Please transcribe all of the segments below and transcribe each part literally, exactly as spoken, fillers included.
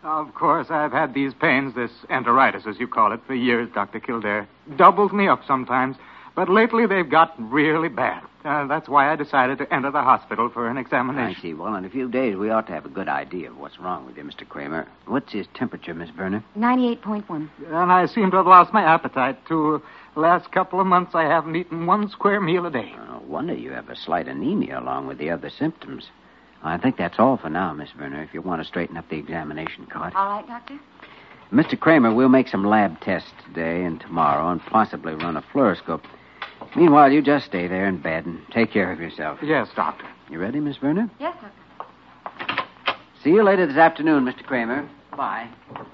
Of course, I've had these pains, this enteritis, as you call it, for years, Doctor Kildare. Doubles me up sometimes. But lately they've gotten really bad. Uh, that's why I decided to enter the hospital for an examination. I see. Well, in a few days, we ought to have a good idea of what's wrong with you, Mister Kramer. What's his temperature, Miss Verner? ninety-eight point one. And I seem to have lost my appetite, too. Last couple of months, I haven't eaten one square meal a day. No wonder you have a slight anemia along with the other symptoms. I think that's all for now, Miss Verner, if you want to straighten up the examination card. All right, Doctor. Mister Kramer, we'll make some lab tests today and tomorrow and possibly run a fluoroscope. Meanwhile, you just stay there in bed and take care of yourself. Yes, Doctor. You ready, Miss Verner? Yes, Doctor. See you later this afternoon, Mister Kramer. Bye.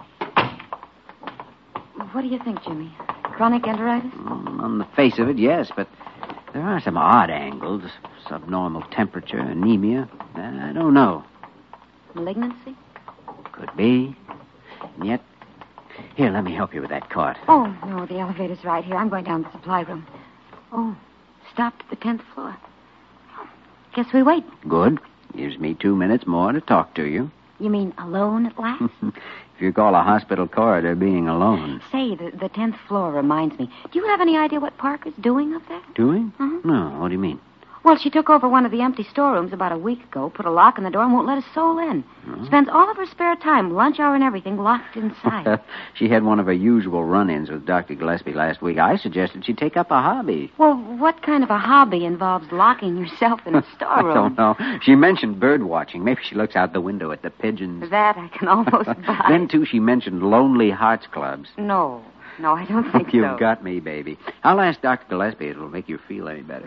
What do you think, Jimmy? Chronic enteritis? Mm, on the face of it, yes, but there are some odd angles. Subnormal temperature, anemia. I don't know. Malignancy? Could be. And yet... Here, let me help you with that cart. Oh, no, the elevator's right here. I'm going down to the supply room. Oh, stopped at the tenth floor. Guess we wait. Good. Gives me two minutes more to talk to you. You mean alone at last? If you call a hospital corridor being alone. Say, the, the tenth floor reminds me. Do you have any idea what Parker's doing up there? Doing? Uh-huh. No, what do you mean? Well, she took over one of the empty storerooms about a week ago, put a lock on the door, and won't let a soul in. Hmm? Spends all of her spare time, lunch hour and everything, locked inside. She had one of her usual run-ins with Doctor Gillespie last week. I suggested she take up a hobby. Well, what kind of a hobby involves locking yourself in a storeroom? I don't know. She mentioned bird watching. Maybe she looks out the window at the pigeons. That I can almost buy. Then, too, she mentioned Lonely Hearts Clubs. No. No, I don't think You've so. got me, baby. I'll ask Doctor Gillespie. It'll make you feel any better.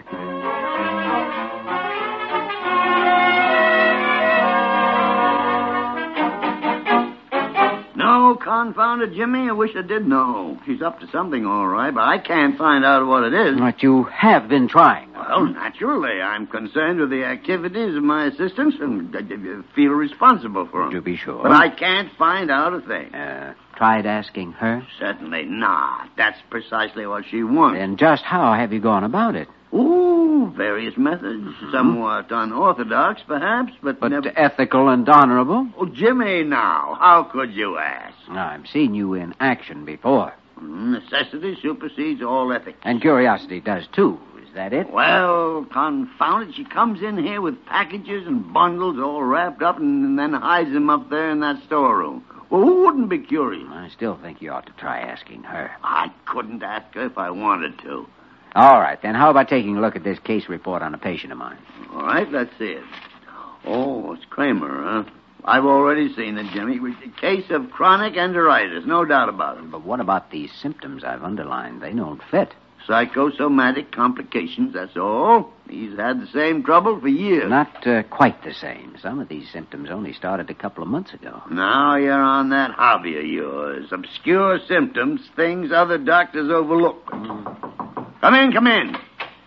No, confound it, Jimmy. I wish I did know. She's up to something, all right, but I can't find out what it is. But you have been trying. Well, naturally. I'm concerned with the activities of my assistants and I feel responsible for them. To be sure. But I can't find out a thing. Uh, tried asking her? Certainly not. That's precisely what she wants. And just how have you gone about it? Ooh, various methods. Mm-hmm. Somewhat unorthodox, perhaps, but... But never... ethical and honorable? Oh, Jimmy, now, how could you ask? I've seen you in action before. Necessity supersedes all ethics. And curiosity does, too. Is that it? Well, confound it, she comes in here with packages and bundles all wrapped up and then hides them up there in that storeroom. Well, who wouldn't be curious? I still think you ought to try asking her. I couldn't ask her if I wanted to. All right, then how about taking a look at this case report on a patient of mine? All right, let's see it. Oh, it's Kramer, huh? I've already seen it, Jimmy. A case of chronic enteritis, no doubt about it. But what about these symptoms I've underlined? They don't fit. Psychosomatic complications, that's all. He's had the same trouble for years. Not uh, quite the same. Some of these symptoms only started a couple of months ago. Now you're on that hobby of yours. Obscure symptoms, things other doctors overlook. Mm. Come in, come in.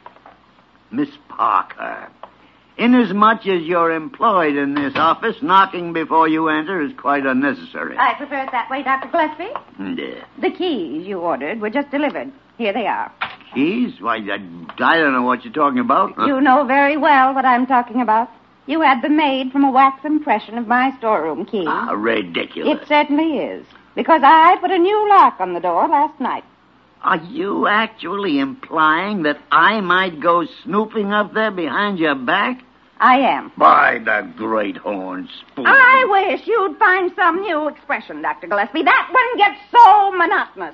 Miss Parker, inasmuch as you're employed in this office, knocking before you enter is quite unnecessary. I prefer it that way, Doctor Gillespie. Yeah. The keys you ordered were just delivered. Here they are. Keys? Why, I, I don't know what you're talking about. You know very well what I'm talking about. You had them made from a wax impression of my storeroom key. Ah, ridiculous. It certainly is. Because I put a new lock on the door last night. Are you actually implying that I might go snooping up there behind your back? I am. By the great horn spoon. I wish you'd find some new expression, Doctor Gillespie. That one gets so monotonous.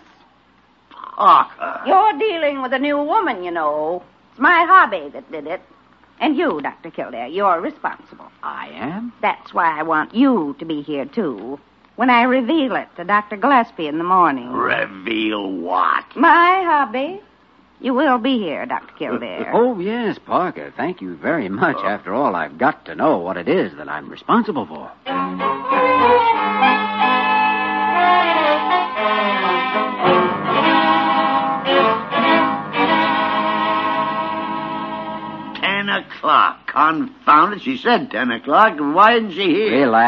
Parker. You're dealing with a new woman, you know. It's my hobby that did it. And you, Doctor Kildare, you're responsible. I am? That's why I want you to be here, too. When I reveal it to Doctor Gillespie in the morning. Reveal what? My hobby. You will be here, Doctor Kildare. Oh, yes, Parker. Thank you very much. Uh, After all, I've got to know what it is that I'm responsible for. Ten o'clock. Confound it. She said ten o'clock. Why isn't she here? Relax.